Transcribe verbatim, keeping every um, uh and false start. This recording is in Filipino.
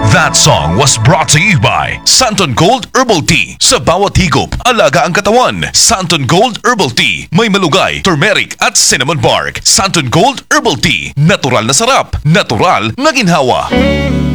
That song was brought to you by Santon Gold Herbal Tea. Sa bawat higop, alaga ang katawan. Santon Gold Herbal Tea. May malugay, turmeric at cinnamon bark. Santon Gold Herbal Tea. Natural na sarap, natural na ginhawa.